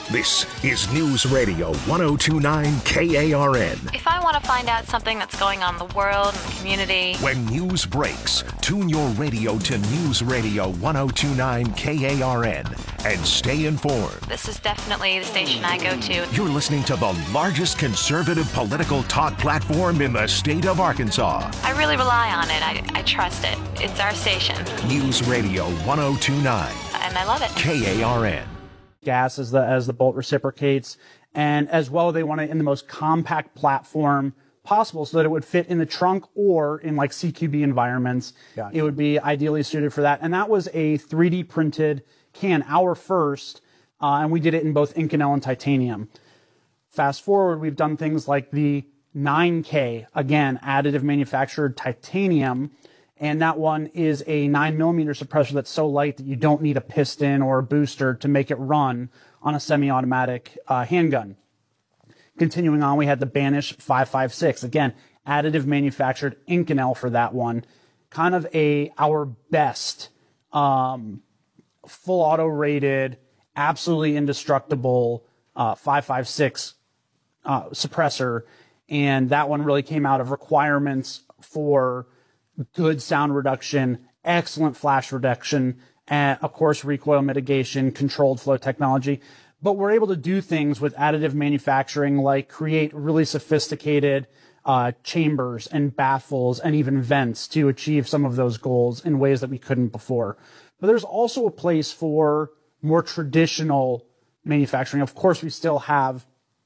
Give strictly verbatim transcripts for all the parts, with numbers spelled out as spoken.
This is News Radio one oh two point nine K A R N. If I want to find out something that's going on in the world and the community. When news breaks, tune your radio to News Radio one oh two point nine K A R N and stay informed. This is definitely the station I go to. You're listening to the largest conservative political talk platform in the state of Arkansas. I really rely on it. I, I trust it. It's our station. News Radio one oh two point nine. And I love it. K A R N. Gas as the as the bolt reciprocates, and as well they want it in the most compact platform possible so that it would fit in the trunk or in like C Q B environments. Gotcha. It would be ideally suited for that. And that was a three D printed can, our first, uh, and we did it in both Inconel and titanium. Fast forward, we've done things like the nine K, again, additive manufactured titanium. And that one is a nine millimeter suppressor that's so light that you don't need a piston or a booster to make it run on a semi-automatic uh, handgun. Continuing on, we had the Banish five five six. Again, additive manufactured Inconel for that one. Kind of a our best um, full auto rated, absolutely indestructible uh, five five six uh, suppressor. And that one really came out of requirements for good sound reduction, excellent flash reduction, and of course recoil mitigation, controlled flow technology. But we're able to do things with additive manufacturing like create really sophisticated uh, chambers and baffles and even vents to achieve some of those goals in ways that we couldn't before. But there's also a place for more traditional manufacturing. Of course, we still have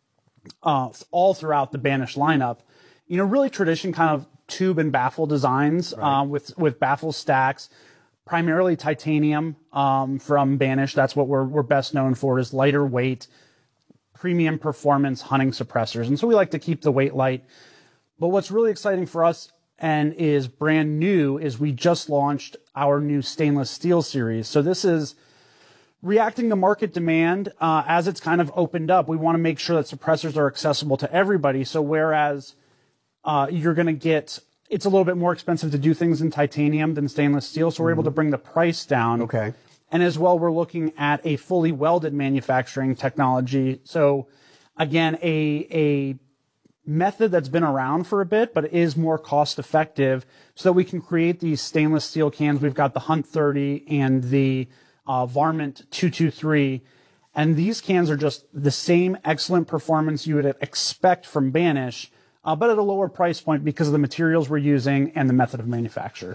uh, all throughout the Banish lineup, you know, really tradition kind of tube and baffle designs, right. uh, with with baffle stacks, primarily titanium um, from Banish. That's what we're we're best known for, is lighter weight, premium performance hunting suppressors. And so we like to keep the weight light. But what's really exciting for us and is brand new is we just launched our new stainless steel series. So this is reacting to market demand uh, as it's kind of opened up. We want to make sure that suppressors are accessible to everybody. So whereas Uh, you're going to get, it's a little bit more expensive to do things in titanium than stainless steel, so we're mm-hmm. able to bring the price down. Okay. And as well, we're looking at a fully welded manufacturing technology. So again, a, a method that's been around for a bit, but is more cost effective so that we can create these stainless steel cans. We've got the Hunt thirty and the uh, Varmint two twenty-three. And these cans are just the same excellent performance you would expect from Banish, Uh, but at a lower price point because of the materials we're using and the method of manufacture.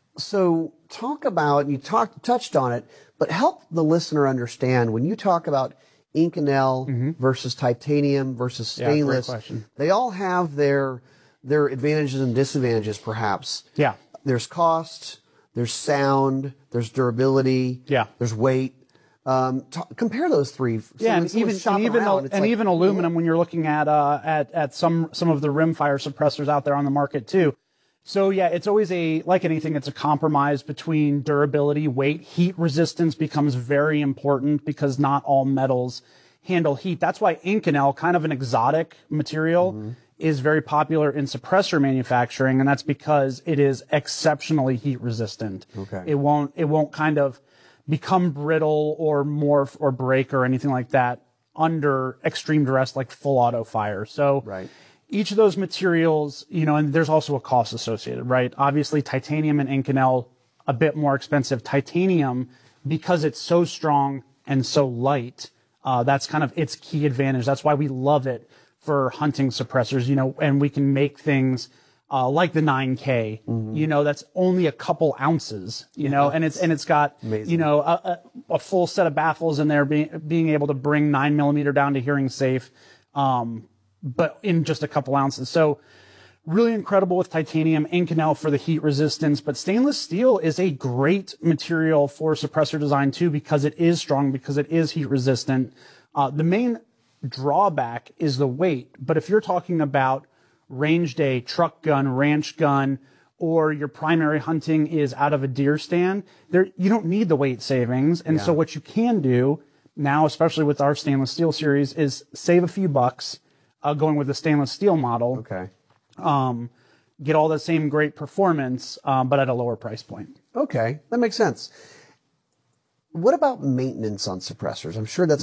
So talk about, you talked, touched on it, but help the listener understand when you talk about Inconel mm-hmm. versus titanium versus stainless, yeah, great question. They all have their, their advantages and disadvantages perhaps. Yeah. There's cost, there's sound, there's durability, yeah. there's weight. Um, t- compare those three. So yeah, and even and even around, and like, even aluminum when you're looking at uh at at some some of the rimfire suppressors out there on the market too. So yeah, it's always a like anything, it's a compromise between durability, weight, heat resistance becomes very important because not all metals handle heat. That's why Inconel, kind of an exotic material, mm-hmm. is very popular in suppressor manufacturing, and that's because it is exceptionally heat resistant. Okay, it won't it won't kind of become brittle or morph or break or anything like that under extreme duress like full auto fire. So right. each of those materials, you know, and there's also a cost associated, right? Obviously, titanium and Inconel, a bit more expensive. Titanium, because it's so strong and so light, uh, that's kind of its key advantage. That's why we love it for hunting suppressors, you know, and we can make things Uh, like the nine K, mm-hmm. you know, that's only a couple ounces, you know, and it's, and it's got, Amazing. you know, a, a, a full set of baffles in there, being, being able to bring nine millimeter down to hearing safe, um, but in just a couple ounces. So really incredible with titanium, Inconel for the heat resistance, but stainless steel is a great material for suppressor design too, because it is strong, because it is heat resistant. Uh, the main drawback is the weight, but if you're talking about range day, truck gun, ranch gun, or your primary hunting is out of a deer stand, there you don't need the weight savings. And yeah. so what you can do now, especially with our stainless steel series, is save a few bucks uh, going with the stainless steel model. Okay. Um, get all the same great performance, um, but at a lower price point. Okay, that makes sense. What about maintenance on suppressors? I'm sure that's